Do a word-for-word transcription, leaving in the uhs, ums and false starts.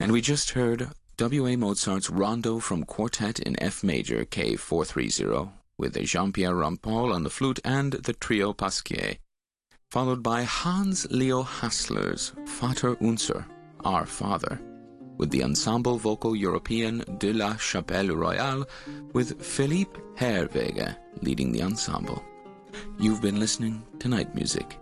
And we just heard W A Mozart's Rondo from Quartet in F major, K four thirty, with Jean-Pierre Rampal on the flute and the trio Pasquier, followed by Hans Leo Hassler's Vater Unser, Our Father, with the ensemble vocal European de la Chapelle Royale, with Philippe Herwege leading the ensemble. You've been listening to Night Music.